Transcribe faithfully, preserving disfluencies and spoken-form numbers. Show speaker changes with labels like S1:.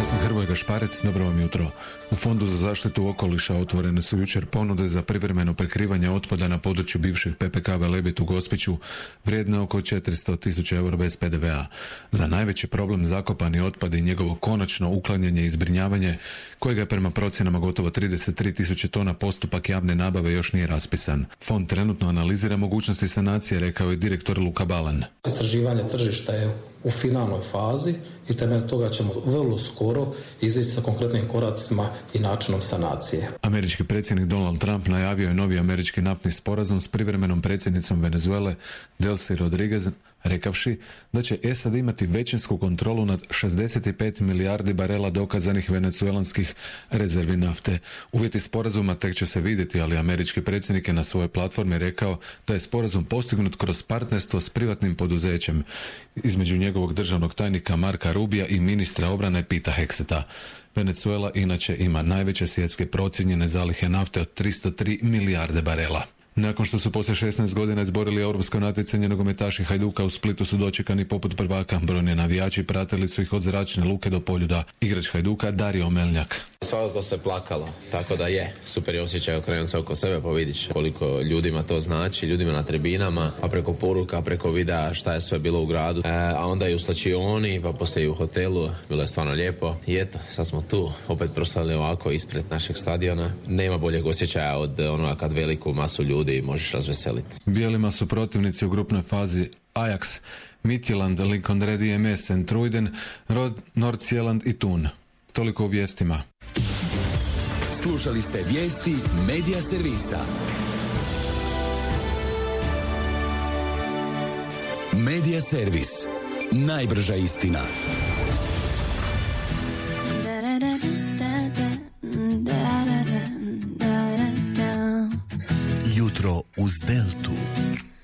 S1: sam Hrvoje Gašparec, dobro vam jutro. U Fondu za zaštitu okoliša otvorene su jučer ponude za privremeno prekrivanje otpada na području bivšeg P P K Velebit u Gospiću, vrijedne oko četiristo tisuća eura bez P D V-a. Za najveći problem zakopani otpad i njegovo konačno uklanjanje i zbrinjavanje, kojega je prema procjenama gotovo trideset tri tisuće tona, postupak javne nabave još nije raspisan. Fond trenutno analizira mogućnosti sanacije, rekao je direktor Luka Balan.
S2: Istraživanje tržišta je u finalnoj fazi i temeljem toga ćemo vrlo skoro izaći sa konkretnim koracima i načinom sanacije.
S1: Američki predsjednik Donald Trump najavio je novi američki naftni sporazum s privremenom predsjednicom Venezuele Delcy Rodriguez, rekavši da će S A D imati većinsku kontrolu nad šezdeset pet milijardi barela dokazanih venezuelanskih rezervi nafte. Uvjeti sporazuma tek će se vidjeti, ali američki predsjednik je na svojoj platformi rekao da je sporazum postignut kroz partnerstvo s privatnim poduzećem između njegovog državnog tajnika Marka Rubija i ministra obrane Pita Hegseta. Venezuela inače ima najveće svjetske procijenjene zalihe nafte od tristo tri milijarde barela. Nakon što su poslije šesnaest godina izborili europsko natjecanje, nogometaši Hajduka u Splitu su dočekani poput prvaka. Brojni navijači pratili su ih od zračne luke do Poljuda. Igrač Hajduka Dario Meljnjak.
S3: Svakako se plakalo, tako da je super je osjećaj okrenut se oko sebe, pa vidiš koliko ljudima to znači, ljudima na tribinama, a preko poruka, preko videa šta je sve bilo u gradu, e, a onda i u slačioni, pa poslije i u hotelu, bilo je stvarno lijepo. I eto, sad smo tu, opet proslavili ovako ispred našeg stadiona. Nema boljeg osjećaja od onoga kad veliku masu ljudi možeš razveseliti.
S1: Bijelima su protivnici u grupnoj fazi Ajax, Midtjylland, Lincoln Red I M S, Centruiden, Rod, Nordsjælland i Thun. Toliko u vijestima.
S4: Slušali ste vijesti Medija servisa. Medija servis. Najbrža istina.